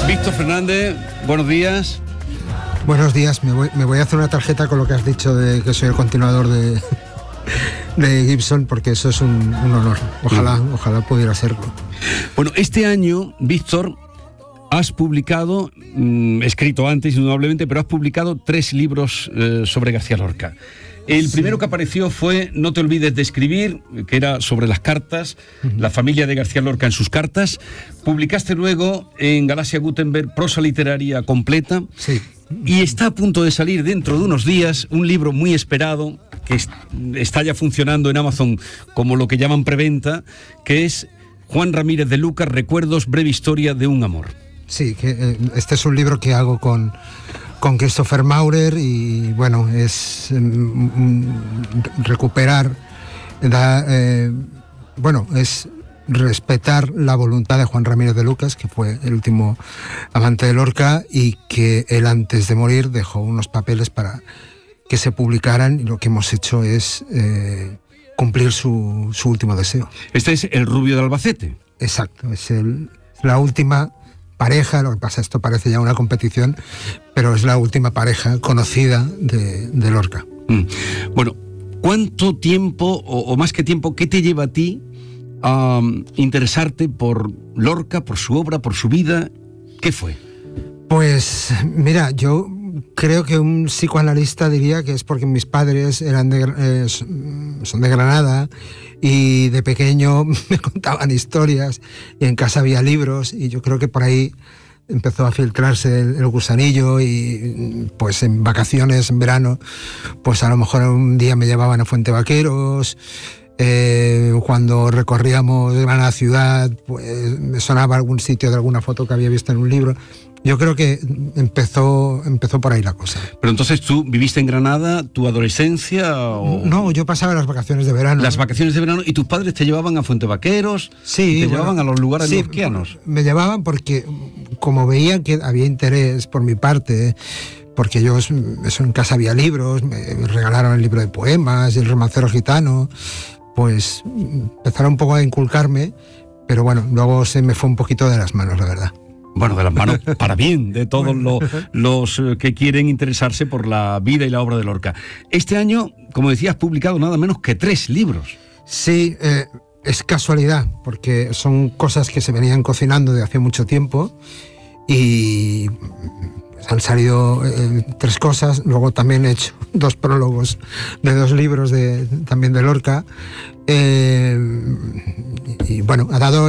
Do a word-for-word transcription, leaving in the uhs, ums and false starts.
Víctor Fernández, buenos días. Buenos días, me voy, me voy a hacer una tarjeta con lo que has dicho de que soy el continuador de, de Gibson, porque eso es un, un honor. Ojalá, mm. ojalá pudiera serlo. Bueno, este año, Víctor, has publicado, mmm, escrito antes indudablemente, pero has publicado tres libros eh, sobre García Lorca. El sí. primero que apareció fue No te olvides de escribir, que era sobre las cartas, uh-huh. la familia de García Lorca en sus cartas. Publicaste luego en Galaxia Gutenberg Prosa literaria completa. Sí. Y está a punto de salir dentro de unos días un libro muy esperado, que es, está ya funcionando en Amazon como lo que llaman preventa, que es Juan Ramírez de Lucas, Recuerdos, breve historia de un amor. Sí, que eh, este es un libro que hago con... con Christopher Maurer, y bueno, es um, recuperar, da, eh, bueno, es respetar la voluntad de Juan Ramírez de Lucas, que fue el último amante de Lorca, y que él antes de morir dejó unos papeles para que se publicaran, y lo que hemos hecho es eh, cumplir su, su último deseo. Este es El rubio de Albacete. Exacto, es el, la última pareja, lo que pasa, esto parece ya una competición, pero es la última pareja conocida de, de Lorca. Mm. Bueno, ¿cuánto tiempo, o, o más que tiempo, qué te lleva a ti a um, interesarte por Lorca, por su obra, por su vida? ¿Qué fue? Pues mira, yo creo que un psicoanalista diría que es porque mis padres eran de, eh, son de Granada, y de pequeño me contaban historias, y en casa había libros, y yo creo que por ahí empezó a filtrarse el, el gusanillo, y pues en vacaciones, en verano, pues a lo mejor un día me llevaban a Fuente Vaqueros. Eh, cuando recorríamos Granada ciudad, pues me sonaba algún sitio de alguna foto que había visto en un libro. Yo creo que empezó, empezó por ahí la cosa. Pero entonces, ¿tú viviste en Granada tu adolescencia? O... No, yo pasaba las vacaciones de verano. Las vacaciones de verano, ¿y tus padres te llevaban a Fuente Vaqueros? Sí. ¿Te bueno, llevaban a los lugares sí, lorquianos? Me llevaban porque, como veían que había interés por mi parte, porque yo, eso, en casa había libros, me, me regalaron el libro de poemas, el romancero gitano, pues empezaron un poco a inculcarme, pero bueno, luego se me fue un poquito de las manos, la verdad. Bueno, de las manos para bien de todos lo, los que quieren interesarse por la vida y la obra de Lorca. Este año, como decías, has publicado nada menos que tres libros. Sí, eh, es casualidad, porque son cosas que se venían cocinando de hace mucho tiempo, y han salido eh, tres cosas. Luego también he hecho dos prólogos de dos libros de, también de Lorca, eh, y bueno, ha dado